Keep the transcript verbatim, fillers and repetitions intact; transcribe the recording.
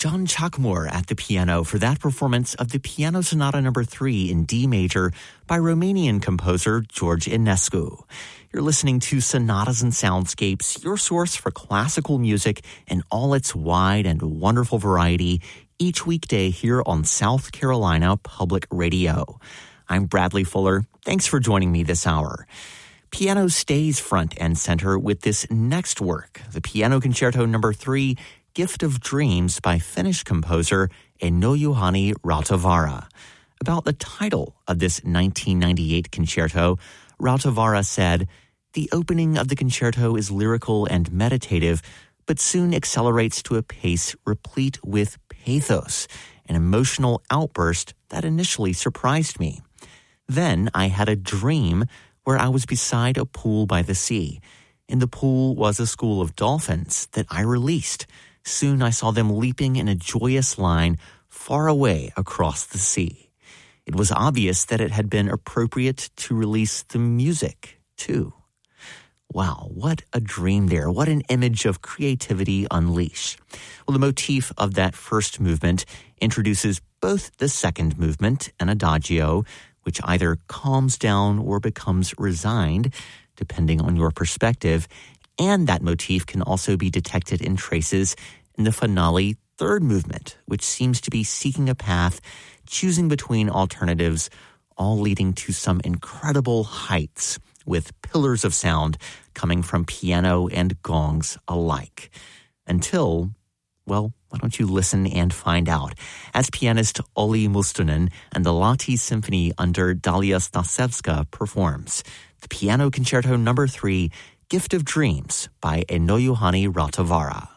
John Chakmur at the piano for that performance of the Piano Sonata Number three in D major by Romanian composer George Enescu. You're listening to Sonatas and Soundscapes, your source for classical music in all its wide and wonderful variety, each weekday here on South Carolina Public Radio. I'm Bradley Fuller. Thanks for joining me this hour. Piano stays front and center with this next work, the Piano Concerto Number three, Gift of Dreams by Finnish composer Eno-Juhani Rautavaara. About the title of this nineteen ninety-eight concerto, Rautavaara said, "The opening of the concerto is lyrical and meditative, but soon accelerates to a pace replete with pathos, an emotional outburst that initially surprised me. Then I had a dream where I was beside a pool by the sea. In the pool was a school of dolphins that I released. Soon I saw them leaping in a joyous line far away across the sea. It was obvious that it had been appropriate to release the music, too." Wow, what a dream there. What an image of creativity unleashed. Well, the motif of that first movement introduces both the second movement, an adagio, which either calms down or becomes resigned, depending on your perspective. And that motif can also be detected in traces in the finale third movement, which seems to be seeking a path, choosing between alternatives, all leading to some incredible heights, with pillars of sound coming from piano and gongs alike. Until, well, why don't you listen and find out? As pianist Olli Mustonen and the Lahti Symphony under Dalia Stasevska performs the Piano Concerto Number three, Gift of Dreams by Eno-Juhani Rautavaara.